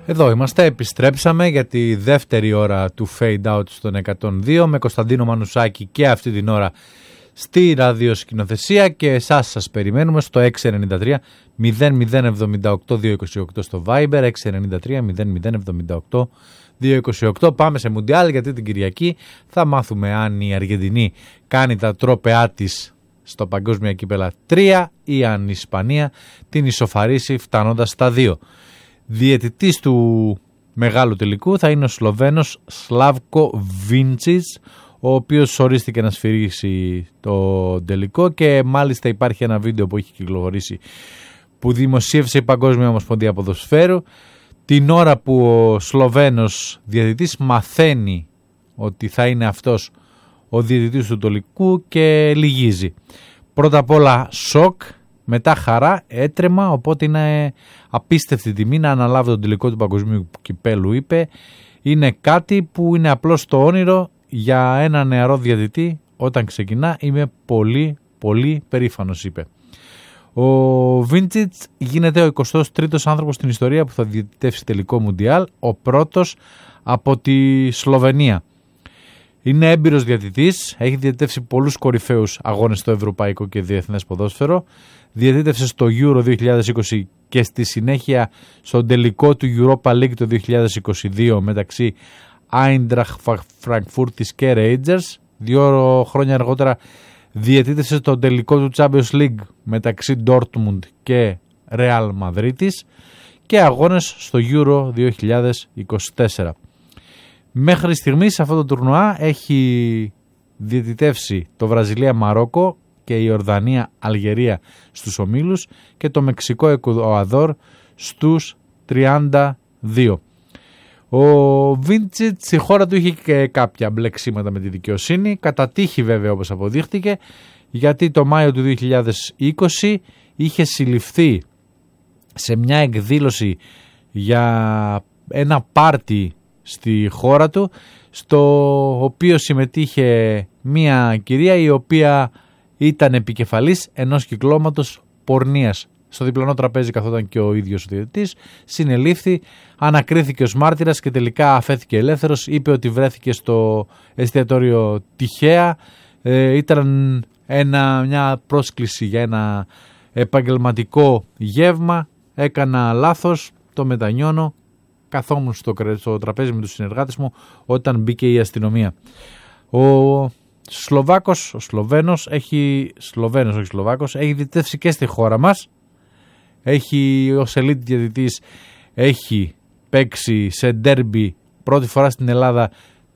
Εδώ είμαστε, επιστρέψαμε για τη δεύτερη ώρα του Fade Out στον 102 με Κωνσταντίνο Μανουσάκη και αυτή την ώρα στη ραδιοσκηνοθεσία και εσάς σας περιμένουμε στο 693 0078 228 στο Viber, 693 0078 228. Πάμε σε Μουντιάλ γιατί την Κυριακή θα μάθουμε αν η Αργεντινή κάνει τα τρόπεά της στο Παγκόσμια Κύπελα 3 ή αν η Ισπανία την ισοφαρίσει φτάνοντας στα 2. Διαιτητής του μεγάλου τελικού θα είναι ο Σλοβαίνος Σλάβκο Βίντσιτς, ο οποίος ορίστηκε να σφυρίσει το τελικό και μάλιστα υπάρχει ένα βίντεο που έχει κυκλοφορήσει που δημοσίευσε η Παγκόσμια Ομοσπονδία Ποδοσφαίρου την ώρα που ο Σλοβαίνος διαιτητής μαθαίνει ότι θα είναι αυτός ο διαιτητής του τελικού και λυγίζει. Πρώτα απ' όλα σοκ, μετά χαρά, έτρεμα, οπότε είναι απίστευτη τιμή να αναλάβει τον τελικό του Παγκοσμίου Κυπέλου, είπε. Είναι κάτι που είναι απλώς το όνειρο για ένα νεαρό διαιτητή όταν ξεκινά. Είμαι πολύ πολύ περήφανος, είπε. Ο Βίντσιτς γίνεται ο 23ος άνθρωπος στην ιστορία που θα διαιτητεύσει τελικό Μουντιάλ, ο πρώτος από τη Σλοβενία. Είναι έμπειρος διαιτητής, έχει διαιτητεύσει πολλούς κορυφαίους αγώνες στο ευρωπαϊκό και διεθνές ποδόσφαιρο. Διαιτήτευσε στο Euro 2020 και στη συνέχεια στον τελικό του Europa League το 2022 μεταξύ Eintracht Frankfurt και Rangers. 2 χρόνια αργότερα διαιτήτευσε στον τελικό του Champions League μεταξύ Dortmund και Real Madrid και αγώνες στο Euro 2024. Μέχρι στιγμής σε αυτό το τουρνουά έχει διαιτητεύσει το Βραζιλία-Μαρόκο και η Ιορδανία Αλγερία στους ομίλους και το Μεξικό Εκουαδόρ στους 32. Ο Βίντσιτ στη χώρα του είχε και κάποια μπλεξίματα με τη δικαιοσύνη, κατά τύχη βέβαια όπως αποδείχτηκε, γιατί το Μάιο του 2020 είχε συλληφθεί σε μια εκδήλωση για ένα πάρτι στη χώρα του, στο οποίο συμμετείχε μια κυρία η οποία ήταν επικεφαλής ενός κυκλώματος πορνείας. Στο διπλανό τραπέζι καθόταν και ο ίδιος ο διαιτητής, συνελήφθη, ανακρίθηκε ως μάρτυρας και τελικά αφέθηκε ελεύθερος. Είπε ότι βρέθηκε στο εστιατόριο τυχαία, ήταν μια πρόσκληση για ένα επαγγελματικό γεύμα, έκανα λάθος, το μετανιώνω, καθόμουν στο τραπέζι με τους συνεργάτες μου όταν μπήκε η αστυνομία. Ο Σλοβαίνος έχει διαιτητεύσει και στη χώρα μας. Ως elite διαιτητής έχει παίξει σε ντέρμπι πρώτη φορά στην Ελλάδα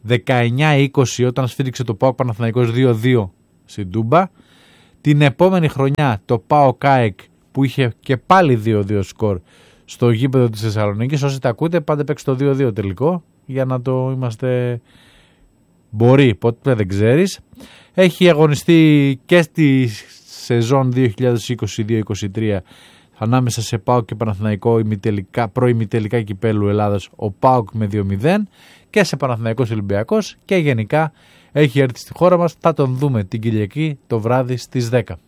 19-20 όταν σφύριξε το ΠΑΟΚ Παναθηναϊκός 2-2 στην Τούμπα. Την επόμενη χρονιά το ΠΑΟΚ ΑΕΚ που είχε και πάλι 2-2 σκορ στο γήπεδο της Θεσσαλονίκης. Όσοι τα ακούτε πάντε παίξει το 2-2 τελικό για να το είμαστε... Μπορεί, ποτέ δεν ξέρεις. Έχει αγωνιστεί και στη σεζόν 2020-2023 ανάμεσα σε ΠΑΟΚ και Παναθηναϊκό προημιτελικά κυπέλου Ελλάδας, ο ΠΑΟΚ με 2-0 και σε Παναθηναϊκός Ολυμπιακός και γενικά έχει έρθει στη χώρα μας. Θα τον δούμε την Κυριακή το βράδυ στις 10.